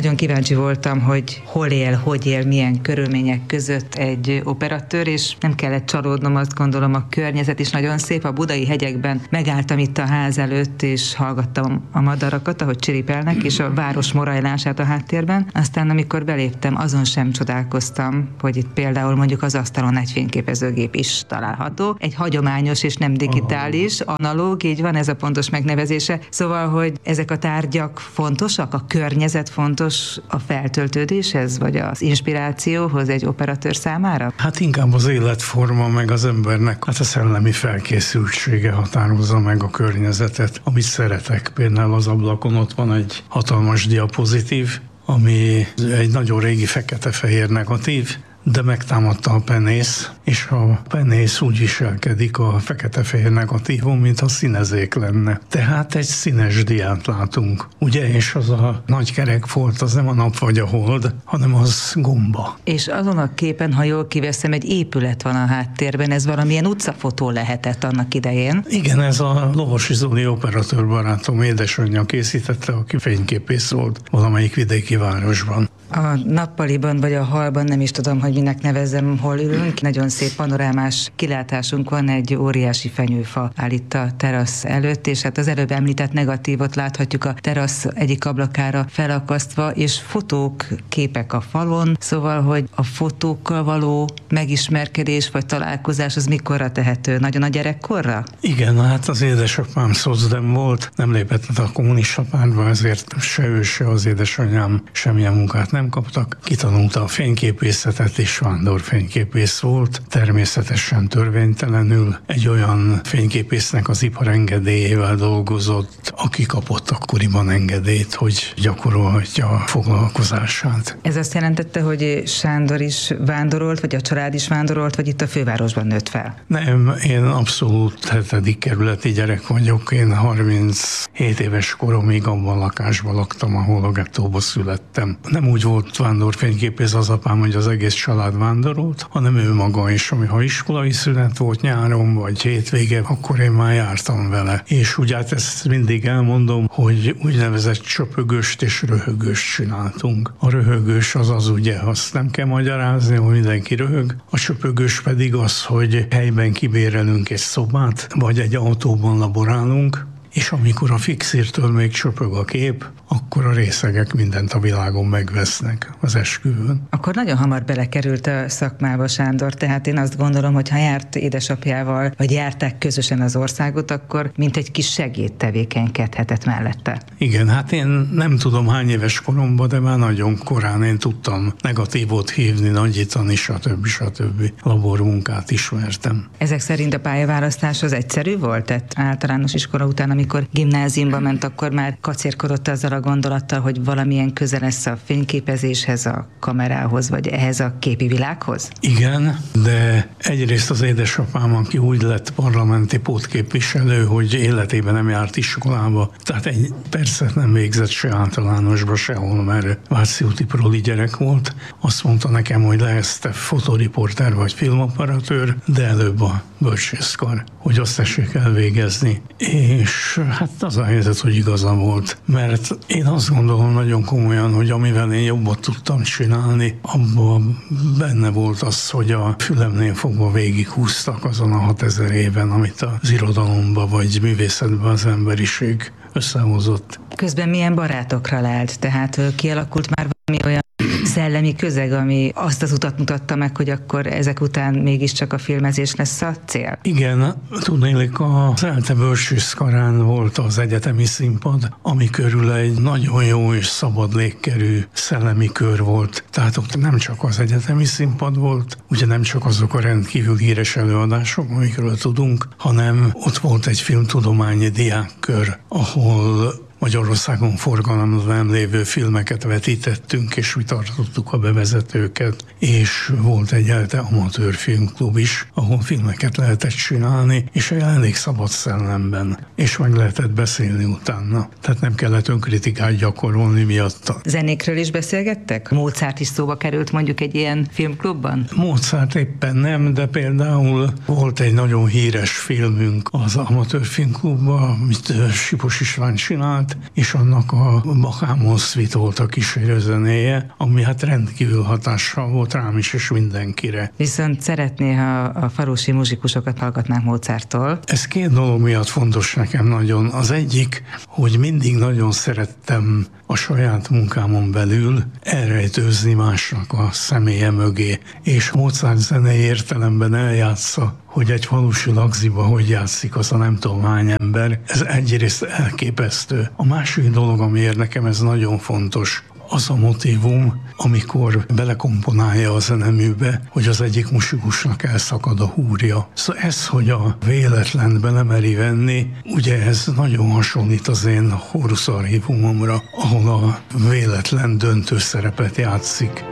Nagyon kíváncsi voltam, hogy hol él, hogy él, milyen körülmények között egy operatőr, és nem kellett csalódnom, azt gondolom, a környezet is nagyon szép. A budai hegyekben megálltam itt a ház előtt, és hallgattam a madarakat, ahogy csiripelnek, és a város morajlását a háttérben. Aztán, amikor beléptem, azon sem csodálkoztam, hogy itt például mondjuk az asztalon egy fényképezőgép is található. Egy hagyományos és nem digitális, analóg, így van, ez a pontos megnevezése. Szóval, hogy ezek a tárgyak fontosak, a környezet fontos a feltöltődéshez, vagy az inspirációhoz egy operatőr számára? Hát inkább az életforma, meg az embernek a szellemi felkészültsége határozza meg a környezetet, amit szeretek. Például az ablakon ott van egy hatalmas diapozitív, ami egy nagyon régi fekete-fehér negatív, de megtámadta a penész, és a penész úgy viselkedik a fekete-fehér negatívon, mintha színezék lenne. Tehát egy színes diát látunk, ugye? És az a nagy kerekfolt, az nem a nap vagy a hold, hanem az gomba. És azon a képen, ha jól kiveszem, egy épület van a háttérben, ez valamilyen utcafotó lehetett annak idején. Igen, ez a Lovosi Zoli operatőr barátom édesanyja készítette, aki fényképész volt valamelyik vidéki városban. A nappaliban vagy a hallban, nem is tudom, hogy minek nevezzem, hol ülünk. Nagyon szép panorámás kilátásunk van, egy óriási fenyőfa áll itt a terasz előtt, és hát az előbb említett negatívot láthatjuk a terasz egyik ablakára felakasztva, és fotók, képek a falon, szóval, hogy a fotókkal való megismerkedés vagy találkozás az mikorra tehető? Nagyon a gyerekkorra? Igen, hát az édesapám szocdem volt, nem lépett a kommunista pártba, ezért se ő, se az édesanyám semmilyen munkát nem kaptak. Kitanulta a fényképészetet, és vándorfényképész volt, természetesen törvénytelenül. Egy olyan fényképésznek az iparengedélyével dolgozott, aki kapott akkoriban engedélyt, hogy gyakorolhatja a foglalkozását. Ez azt jelentette, hogy Sándor is vándorolt, vagy a család is vándorolt, vagy itt a fővárosban nőtt fel? Nem, én abszolút 7. kerületi gyerek vagyok. Én 37 éves koromig abban a lakásban laktam, ahol a gettóba születtem. Nem úgy volt vándorfényképész az apám, hogy az egész család vándorolt, hanem ő maga is, ha iskolai szünet volt nyáron, vagy hétvége, akkor én már jártam vele. És ugye hát ezt mindig elmondom, hogy úgynevezett csöpögöst és röhögöst csináltunk. A röhögös az ugye, azt nem kell magyarázni, hogy mindenki röhög. A csöpögös pedig az, hogy helyben kibérelünk egy szobát, vagy egy autóban laborálunk, és amikor a fixírtől még csöpög a kép, akkor a részegek mindent a világon megvesznek az esküvőn. Akkor nagyon hamar belekerült a szakmába Sándor, tehát én azt gondolom, hogy ha járt édesapjával, vagy járták közösen az országot, akkor mint egy kis segéd tevékenykedhetett mellette. Igen, hát én nem tudom hány éves koromban, de már nagyon korán én tudtam negatívot hívni, nagyítani, stb. Labormunkát ismertem. Ezek szerint a pályaválasztás az egyszerű volt? Tehát általános iskola után, amikor gimnáziumba ment, akkor már kacérkodott azzal a gondolattal, hogy valamilyen köze lesz a fényképezéshez, a kamerához, vagy ehhez a képi világhoz? Igen, de egyrészt az édesapám, aki úgy lett parlamenti pótképviselő, hogy életében nem járt iskolába, tehát egy percet nem végzett se általánosba, sehol, mert Váci úti proli gyerek volt. Azt mondta nekem, hogy lehetsz te fotoriporter vagy filmoperatőr, de előbb a bölcsészkar, hogy azt tessék elvégezni. És hát az a helyzet, hogy igaza volt, mert én azt gondolom nagyon komolyan, hogy amivel én jobban tudtam csinálni, abban benne volt az, hogy a fülemnél fogva végighúztak azon a 6000 éven, amit az irodalomba vagy művészetben az emberiség összehozott. Közben milyen barátokra lelt? Tehát kialakult már valami olyan szellemi közeg, ami azt az utat mutatta meg, hogy akkor ezek után mégiscsak a filmezés lesz a cél? Igen, tudnélik, az ELTE bölcsészkarán volt az egyetemi színpad, ami körül egy nagyon jó és szabad légkerű szellemi kör volt. Tehát ott nem csak az egyetemi színpad volt, ugye nem csak azok a rendkívül híres előadások, amikről tudunk, hanem ott volt egy filmtudományi diákkör, ahol Magyarországon forgalomban nem lévő filmeket vetítettünk, és mi tartottuk a bevezetőket, és volt egy ELTE amatőr filmklub is, ahol filmeket lehetett csinálni, és elég szabad szellemben, és meg lehetett beszélni utána. Tehát nem kellett önkritikát gyakorolni miatta. Zenékről is beszélgettek? Mozart is szóba került mondjuk egy ilyen filmklubban? Mozart éppen nem, de például volt egy nagyon híres filmünk az amatőr filmklubban, amit Sipos István csinált, zenét, és annak a Bach Amos Suite volt a kísérőzenéje, ami hát rendkívül hatással volt rám is, és mindenkire. Viszont szeretné, ha a falusi muzsikusokat hallgatnánk Mozarttól. Ez két dolog miatt fontos nekem nagyon. Az egyik, hogy mindig nagyon szerettem a saját munkámon belül elrejtőzni másnak a személye mögé, és Mozart zenei értelemben eljátsza, hogy egy falusi lagziba hogy játszik az a nem tudom hány ember. Ez egyrészt elképesztő. A másik dolog, amiért nekem ez nagyon fontos, az a motívum, amikor belekomponálja a zeneműbe, hogy az egyik musikusnak elszakad a húrja. Szóval ez, hogy a véletlent belemeri venni, ugye ez nagyon hasonlít az én Horus archívumomra, ahol a véletlen döntő szerepet játszik.